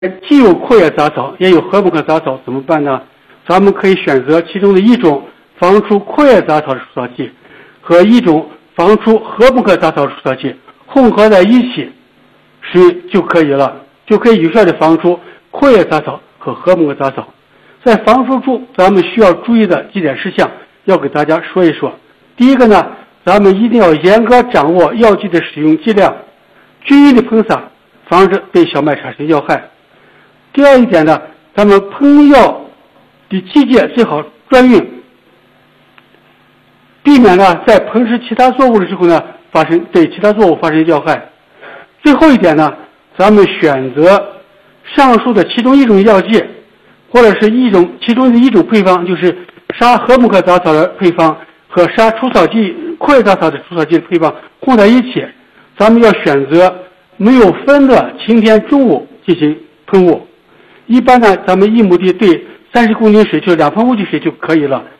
既有阔叶杂草也有禾本科杂草，怎么办呢？咱们可以选择其中的一种防除阔叶杂草的除草剂和一种防除禾本科杂草的除草剂混合在一起使用就可以了，就可以有效的防除阔叶杂草和禾本科杂草。在防除处咱们需要注意的几点事项要给大家说一说。第一个呢，咱们一定要严格掌握药剂的使用剂量，均匀的喷洒，防止对小麦产生药害。第二一点呢，咱们喷药的季节最好专运，避免呢在喷施其他作物的时候呢对其他作物发生药害。最后一点呢，咱们选择上述的其中一种药剂，或者是其中的一种配方，就是杀禾本科杂草的配方和杀除草剂阔叶杂草的除草剂的配方混在一起，咱们要选择没有分的晴天中午进行喷雾。一般呢，咱们1亩地对30公斤水就2喷雾剂水就可以了。